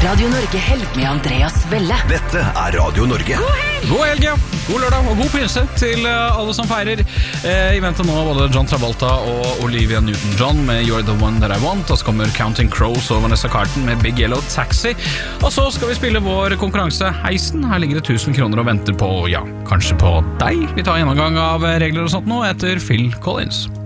Radio Norge-helg med Andreas Velle. Dette Radio Norge. God helg, ja. God lørdag og god pinse til alle som feirer. I vente nå både John Travolta og Olivia Newton-John med You're the One That I Want. Og så kommer Counting Crows og Vanessa Carlton med Big Yellow Taxi. Og så skal vi spille vår konkurranse Heisen. Her ligger det 1000 kroner og venter på, ja, kanskje på deg. Vi tar en gjennomgang av regler og sånt nå etter Phil Collins.